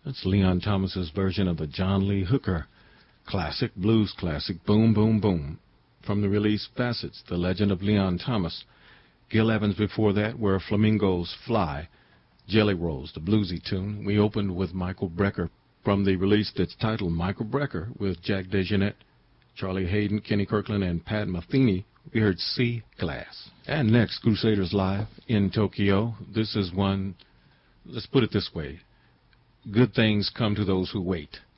That's Leon Thomas's version of the John Lee Hooker classic, blues classic, Boom, Boom, Boom, from the release Facets, The Legend of Leon Thomas. Gil Evans before that, Where Flamingos Fly, Jelly Rolls, the bluesy tune. We opened with Michael Brecker from the release that's titled Michael Brecker with Jack DeJohnette, Charlie Hayden, Kenny Kirkland, and Pat Metheny. We heard Sea Glass. And next, Crusaders Live in Tokyo. This is one, let's put it this way, good things come to those who wait.